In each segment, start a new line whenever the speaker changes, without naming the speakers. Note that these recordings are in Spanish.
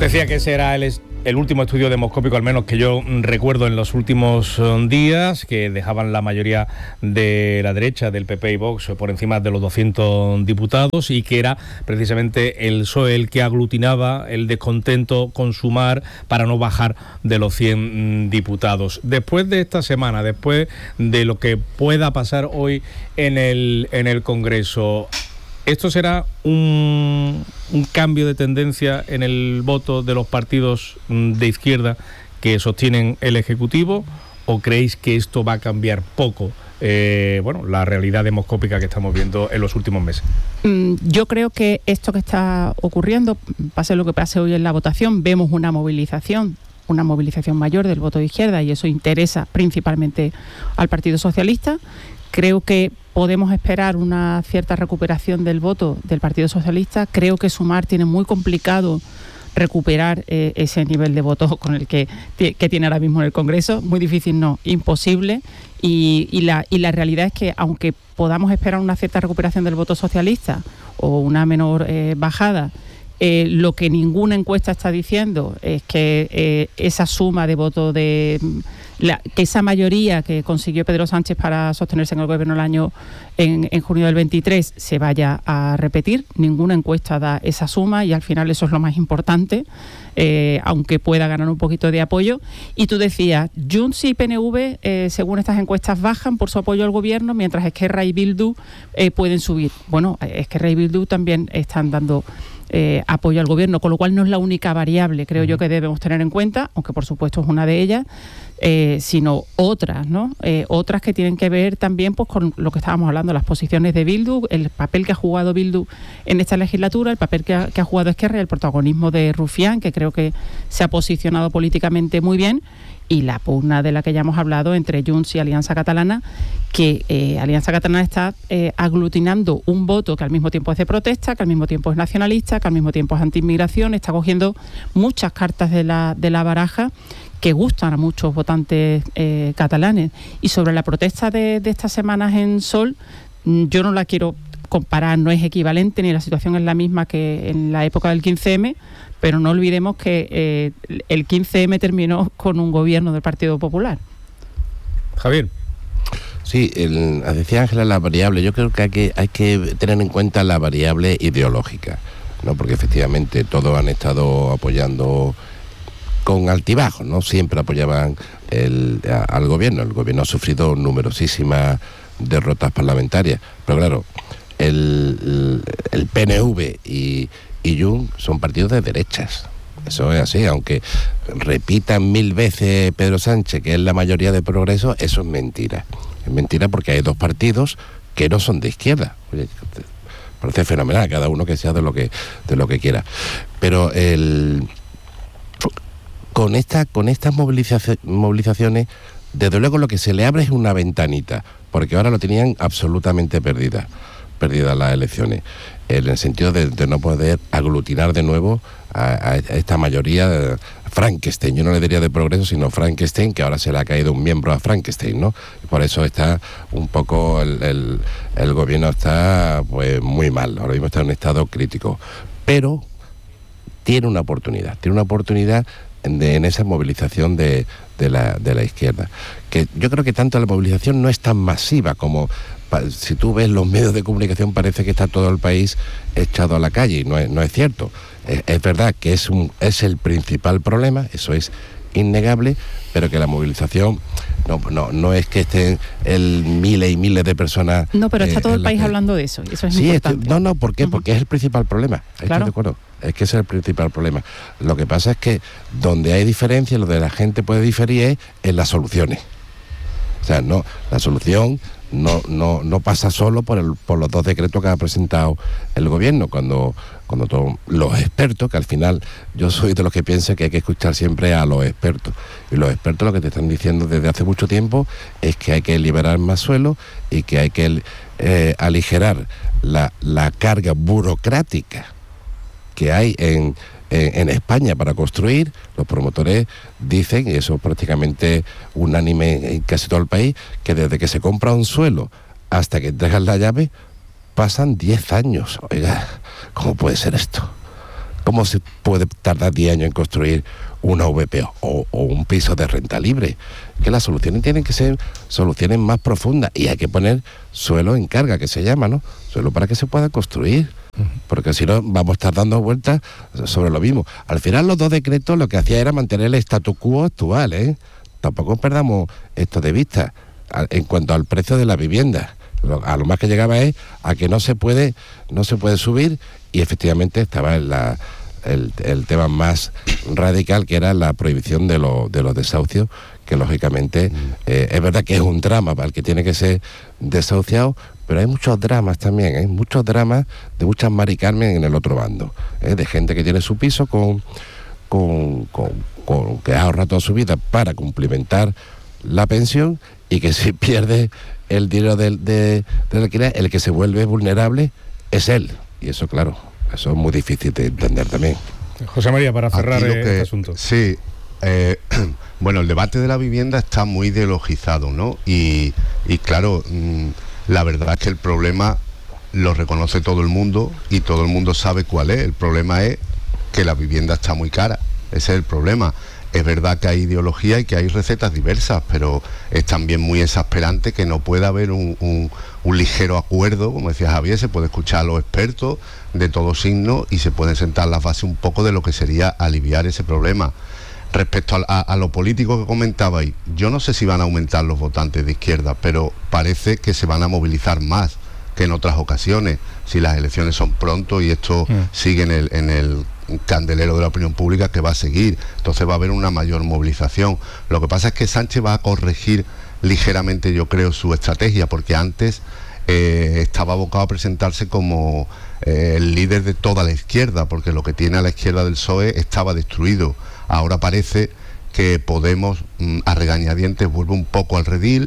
Decía que ese era el último estudio demoscópico, al menos que yo recuerdo en los últimos días, que dejaban la mayoría de la derecha, del PP y Vox, por encima de los 200 diputados, y que era precisamente el PSOE el que aglutinaba el descontento con Sumar para no bajar de los 100 diputados. Después de esta semana, después de lo que pueda pasar hoy en el Congreso, ¿esto será un cambio de tendencia en el voto de los partidos de izquierda que sostienen el Ejecutivo, o creéis que esto va a cambiar poco la realidad demoscópica que estamos viendo en los últimos meses?
Yo creo que esto que está ocurriendo, pase lo que pase hoy en la votación, vemos una movilización mayor del voto de izquierda, y eso interesa principalmente al Partido Socialista. Creo que podemos esperar una cierta recuperación del voto del Partido Socialista. Creo que Sumar tiene muy complicado recuperar ese nivel de voto con el que tiene ahora mismo en el Congreso. Muy difícil, no, imposible. Y la realidad es que, aunque podamos esperar una cierta recuperación del voto socialista o una menor bajada, lo que ninguna encuesta está diciendo es que esa suma de votos que esa mayoría que consiguió Pedro Sánchez para sostenerse en el gobierno en junio del 23 se vaya a repetir. Ninguna encuesta da esa suma, y al final eso es lo más importante, aunque pueda ganar un poquito de apoyo. Y tú decías, Junts y PNV, según estas encuestas, bajan por su apoyo al gobierno, mientras Esquerra y Bildu pueden subir. Bueno, Esquerra y Bildu también están dando apoyo al gobierno, con lo cual no es la única variable, creo yo, que debemos tener en cuenta, aunque por supuesto es una de ellas, sino otras, ¿no? Otras que tienen que ver también pues con lo que estábamos hablando, las posiciones de Bildu, el papel que ha jugado Bildu en esta legislatura, el papel que ha jugado Esquerra, y el protagonismo de Rufián, que creo que se ha posicionado políticamente muy bien, y la pugna de la que ya hemos hablado entre Junts y Alianza Catalana, que Alianza Catalana está aglutinando un voto que al mismo tiempo es de protesta, que al mismo tiempo es nacionalista, que al mismo tiempo es anti-inmigración, está cogiendo muchas cartas de la baraja que gustan a muchos votantes catalanes. Y sobre la protesta de estas semanas en Sol, yo no la quiero comparar, no es equivalente, ni la situación es la misma que en la época del 15M, pero no olvidemos que el 15M terminó con un gobierno del Partido Popular.
Javier.
Sí, decía Ángela, la variable, yo creo que hay que tener en cuenta la variable ideológica, ¿no? Porque efectivamente todos han estado apoyando con altibajos, ¿no? Siempre apoyaban al gobierno. El gobierno ha sufrido numerosísimas derrotas parlamentarias, pero claro, el PNV y Junts son partidos de derechas. Eso es así, aunque repitan 1000 veces Pedro Sánchez que es la mayoría de Progreso, eso es mentira. Es mentira, porque hay dos partidos que no son de izquierda. Oye, parece fenomenal, cada uno que sea de lo que quiera. Pero con estas movilizaciones, desde luego lo que se le abre es una ventanita, porque ahora lo tenían absolutamente perdidas las elecciones, en el sentido de no poder aglutinar de nuevo a esta mayoría Frankenstein. Yo no le diría de Progreso, sino Frankenstein, que ahora se le ha caído un miembro a Frankenstein, ¿no? Por eso está un poco el gobierno está pues muy mal, ahora mismo está en un estado crítico, pero tiene una oportunidad en esa movilización de la izquierda, que yo creo que tanto la movilización no es tan masiva como, si tú ves los medios de comunicación, parece que está todo el país echado a la calle, y no es cierto. Es verdad que es el principal problema, eso es innegable, pero que la movilización no es que estén miles y miles de personas.
No, pero está todo el país hablando de eso, y eso es importante.
¿Por qué? Porque es el principal problema.
Claro.
Estoy de acuerdo. Es que ese es el principal problema. Lo que pasa es que donde hay diferencias, donde la gente puede diferir es en las soluciones. O sea, la solución no pasa solo por los dos decretos que ha presentado el gobierno, cuando todos los expertos, que al final yo soy de los que piensa que hay que escuchar siempre a los expertos, y los expertos lo que te están diciendo desde hace mucho tiempo es que hay que liberar más suelo y que hay que aligerar la carga burocrática que hay en España para construir. Los promotores dicen, y eso es prácticamente unánime en casi todo el país, que desde que se compra un suelo hasta que entregan la llave pasan 10 años. Oiga, ¿cómo puede ser esto? ¿Cómo se puede tardar 10 años en construir una VP o un piso de renta libre? Que las soluciones tienen que ser soluciones más profundas y hay que poner suelo en carga, que se llama, ¿no? Suelo para que se pueda construir, porque si no vamos a estar dando vueltas sobre lo mismo. Al final los 2 decretos lo que hacía era mantener el statu quo actual, ¿eh? Tampoco perdamos esto de vista. En cuanto al precio de la vivienda, a lo más que llegaba es a que no se puede subir, y efectivamente estaba el tema más radical, que era la prohibición de los desahucios, que lógicamente es verdad que es un drama para el que tiene que ser desahuciado, pero hay muchos dramas también, muchos dramas de muchas Mari Carmen en el otro bando, de gente que tiene su piso que ahorra toda su vida para complementar la pensión, y que si pierde el dinero del alquiler, el que se vuelve vulnerable es él. Y eso, claro, eso es muy difícil de entender también.
José María, para cerrar este asunto.
Sí, bueno, el debate de la vivienda está muy ideologizado, ¿no? Y claro, la verdad es que el problema lo reconoce todo el mundo y todo el mundo sabe cuál es. El problema es que la vivienda está muy cara. Ese es el problema. Es verdad que hay ideología y que hay recetas diversas, pero es también muy exasperante que no pueda haber un ligero acuerdo. Como decía Javier, se puede escuchar a los expertos de todo signo y se pueden sentar las bases un poco de lo que sería aliviar ese problema. Respecto a lo político que comentabais, yo no sé si van a aumentar los votantes de izquierda, pero parece que se van a movilizar más que en otras ocasiones, si las elecciones son pronto y esto sigue en el candelero de la opinión pública, que va a seguir. Entonces va a haber una mayor movilización. Lo que pasa es que Sánchez va a corregir ligeramente, yo creo, su estrategia, porque antes estaba abocado a presentarse como el líder de toda la izquierda, porque lo que tiene a la izquierda del PSOE estaba destruido. Ahora parece que Podemos, a regañadientes, vuelve un poco al redil,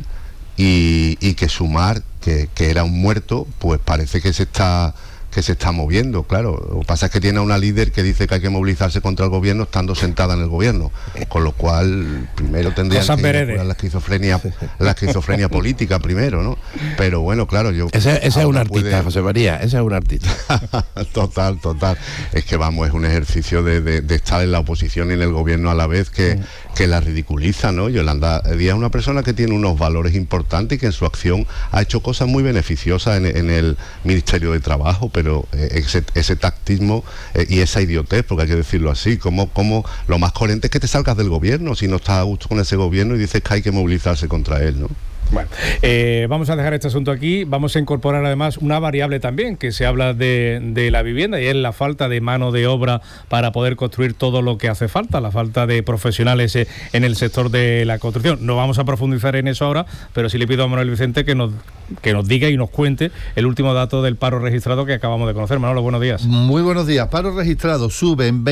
y que Sumar, que era un muerto, pues parece que se está moviendo. Claro, lo que pasa es que tiene a una líder que dice que hay que movilizarse contra el gobierno estando sentada en el gobierno, con lo cual primero tendrían que curar la esquizofrenia política primero, ¿no? Pero bueno, claro, ese es un artista, José María, ese es un artista. Total. Es que vamos, es un ejercicio de estar en la oposición y en el gobierno a la vez que la ridiculiza, ¿no? Yolanda Díaz es una persona que tiene unos valores importantes y que en su acción ha hecho cosas muy beneficiosas en el Ministerio de Trabajo, pero ese tactismo y esa idiotez, porque hay que decirlo así, como lo más coherente es que te salgas del gobierno si no estás a gusto con ese gobierno y dices que hay que movilizarse contra él, ¿no?
Bueno, vamos a dejar este asunto aquí. Vamos a incorporar además una variable también que se habla de la vivienda, y es la falta de mano de obra para poder construir todo lo que hace falta, la falta de profesionales en el sector de la construcción. No vamos a profundizar en eso ahora, pero sí le pido a Manuel Vicente que nos diga y nos cuente el último dato del paro registrado que acabamos de conocer. Manolo, buenos días.
Muy buenos días. Paro registrado sube en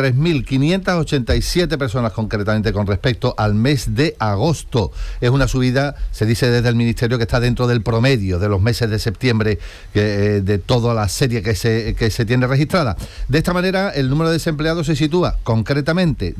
23.587 personas concretamente con respecto al mes de agosto. Es una subida, se dice desde el Ministerio, que está dentro del promedio de los meses de septiembre, de toda la serie que se tiene registrada. De esta manera, el número de desempleados se sitúa concretamente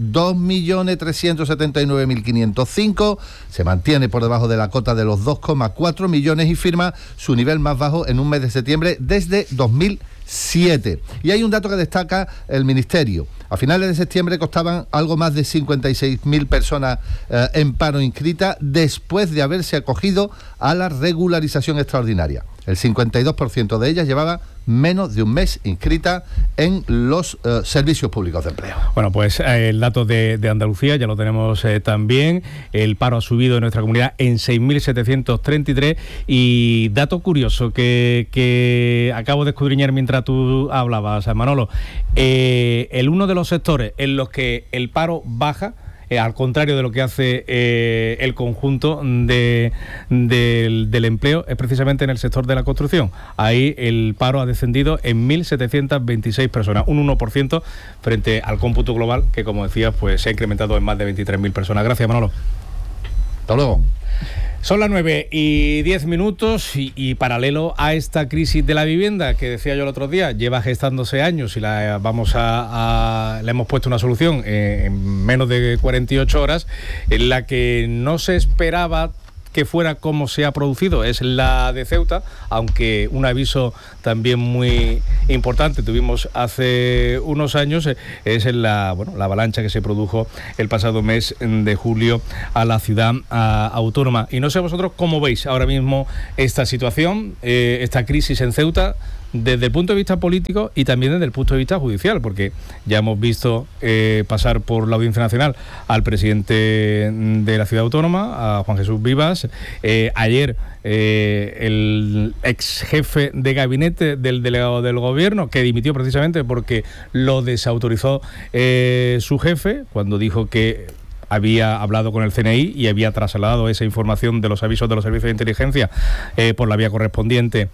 2.379.505, se mantiene por debajo de la cota de los 2,4 millones y firma su nivel más bajo en un mes de septiembre desde 2007. Y hay un dato que destaca el Ministerio. A finales de septiembre constaban algo más de 56.000 personas en paro inscritas después de haberse acogido a la regularización extraordinaria. El 52% de ellas llevaba menos de un mes inscrita en los servicios públicos de empleo.
Bueno, pues el dato de Andalucía ya lo tenemos también. El paro ha subido en nuestra comunidad en 6.733, y dato curioso que acabo de escudriñar mientras tú hablabas, Manolo, uno de los sectores en los que el paro baja, al contrario de lo que hace el conjunto del empleo, es precisamente en el sector de la construcción. Ahí el paro ha descendido en 1.726 personas, un 1% frente al cómputo global, que, como decías, pues se ha incrementado en más de 23.000 personas. Gracias, Manolo.
Hasta luego.
Son las 9:10 y paralelo a esta crisis de la vivienda que decía yo el otro día, lleva gestándose años y le hemos puesto una solución en menos de 48 horas, en la que no se esperaba que fuera como se ha producido es la de Ceuta, aunque un aviso también muy importante tuvimos hace unos años, es la avalancha que se produjo el pasado mes de julio a la ciudad autónoma. Y no sé vosotros cómo veis ahora mismo esta situación, esta crisis en Ceuta, desde el punto de vista político y también desde el punto de vista judicial, porque ya hemos visto pasar por la Audiencia Nacional al presidente de la ciudad autónoma, a Juan Jesús Vivas. Ayer el ex jefe de gabinete del delegado del gobierno, que dimitió precisamente porque lo desautorizó su jefe, cuando dijo que había hablado con el CNI y había trasladado esa información de los avisos de los servicios de inteligencia por la vía correspondiente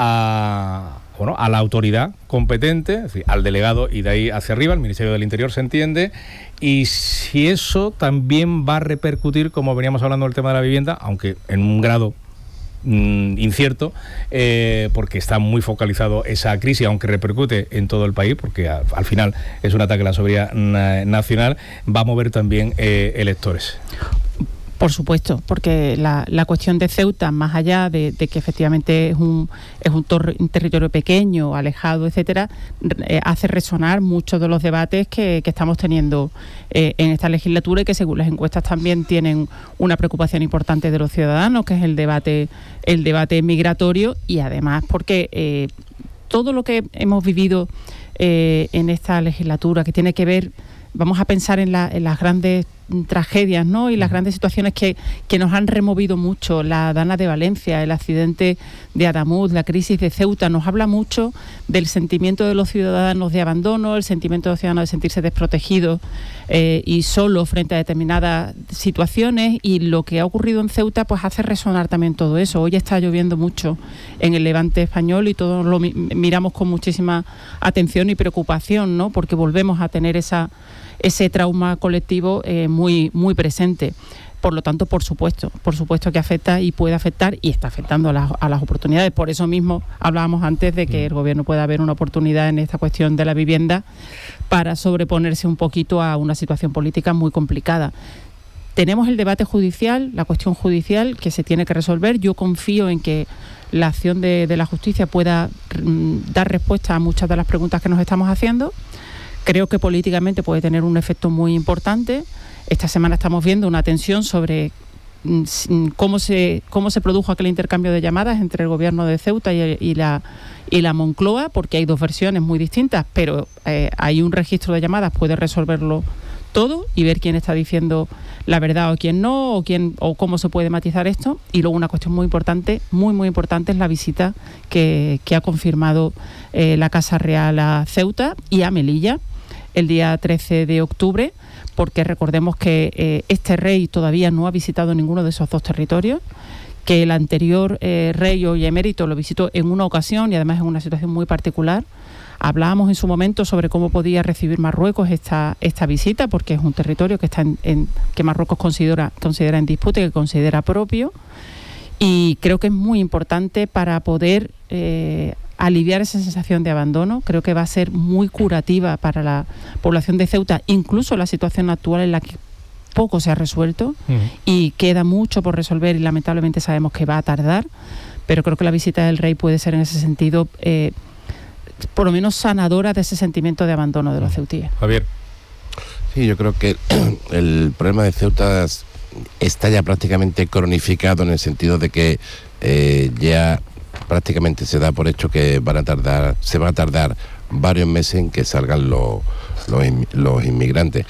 a la autoridad competente, es decir, al delegado, y de ahí hacia arriba, el Ministerio del Interior, se entiende. Y si eso también va a repercutir, como veníamos hablando del tema de la vivienda, aunque en un grado incierto, porque está muy focalizado esa crisis, aunque repercute en todo el país, porque al final es un ataque a la seguridad nacional, va a mover también electores.
Por supuesto, porque la cuestión de Ceuta, más allá de que efectivamente es un territorio pequeño, alejado, etcétera, hace resonar muchos de los debates que estamos teniendo en esta legislatura, y que según las encuestas también tienen una preocupación importante de los ciudadanos, que es el debate migratorio, y además porque todo lo que hemos vivido en esta legislatura, que tiene que ver, vamos a pensar en las grandes tragedias, ¿no?, y las grandes situaciones que nos han removido mucho, la Dana de Valencia, el accidente de Adamuz, la crisis de Ceuta, nos habla mucho del sentimiento de los ciudadanos de abandono, el sentimiento de los ciudadanos de sentirse desprotegidos y solos frente a determinadas situaciones, y lo que ha ocurrido en Ceuta pues hace resonar también todo eso. Hoy está lloviendo mucho en el Levante español y todos lo miramos con muchísima atención y preocupación, ¿no?, porque volvemos a tener ese trauma colectivo muy, muy presente. Por lo tanto, por supuesto que afecta y puede afectar, y está afectando a las oportunidades. Por eso mismo hablábamos antes de que el gobierno pueda ver una oportunidad en esta cuestión de la vivienda para sobreponerse un poquito a una situación política muy complicada. Tenemos el debate judicial, la cuestión judicial que se tiene que resolver. Yo confío en que la acción de la justicia pueda dar respuesta a muchas de las preguntas que nos estamos haciendo. Creo que políticamente puede tener un efecto muy importante. Esta semana estamos viendo una tensión sobre cómo se produjo aquel intercambio de llamadas entre el gobierno de Ceuta y la Moncloa, porque hay dos versiones muy distintas, pero hay un registro de llamadas, puede resolverlo todo y ver quién está diciendo la verdad o quién no, o cómo se puede matizar esto. Y luego una cuestión muy importante, muy importante, es la visita que ha confirmado la Casa Real a Ceuta y a Melilla el día 13 de octubre, porque recordemos que este rey todavía no ha visitado ninguno de esos dos territorios, que el anterior rey o emérito lo visitó en una ocasión y además en una situación muy particular. Hablábamos en su momento sobre cómo podía recibir Marruecos esta visita, porque es un territorio que está que Marruecos considera en disputa y que considera propio, y creo que es muy importante para poder aliviar esa sensación de abandono. Creo que va a ser muy curativa para la población de Ceuta, incluso la situación actual en la que poco se ha resuelto y queda mucho por resolver, y lamentablemente sabemos que va a tardar, pero creo que la visita del rey puede ser en ese sentido por lo menos sanadora de ese sentimiento de abandono de los ceutíes.
Javier.
Sí, yo creo que el problema de Ceuta está ya prácticamente cronificado, en el sentido de que ya prácticamente se da por hecho que se va a tardar varios meses en que salgan los inmigrantes.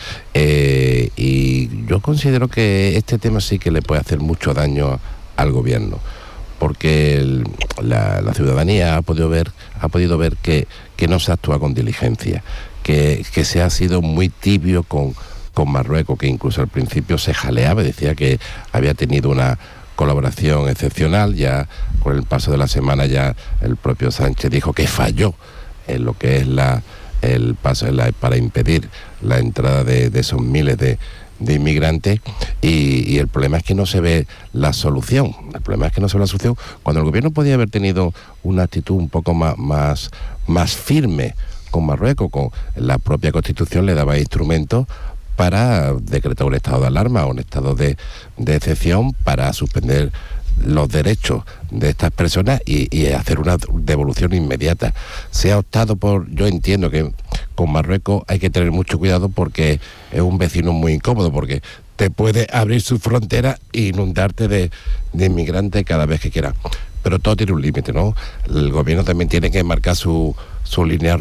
Y yo considero que este tema sí que le puede hacer mucho daño al gobierno, porque la ciudadanía ha podido ver que no se actúa con diligencia, que se ha sido muy tibio con Marruecos, que incluso al principio se jaleaba, decía que había tenido una colaboración excepcional. Ya con el paso de la semana ya el propio Sánchez dijo que falló en lo que es el paso para impedir la entrada de esos miles de inmigrantes, y el problema es que no se ve la solución. El problema es que no se ve la solución cuando el gobierno podía haber tenido una actitud un poco más firme con Marruecos. Con la propia Constitución le daba instrumentos para decretar un estado de alarma o un estado de excepción para suspender los derechos de estas personas y hacer una devolución inmediata. Se ha optado por, yo entiendo que con Marruecos hay que tener mucho cuidado porque es un vecino muy incómodo, porque te puede abrir su frontera e inundarte de inmigrantes cada vez que quiera. Pero todo tiene un límite, ¿no? El gobierno también tiene que marcar su línea